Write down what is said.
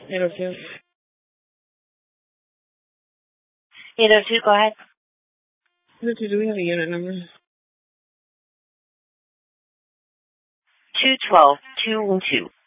802. 802, go ahead. 802, do we have a unit number? 212-212.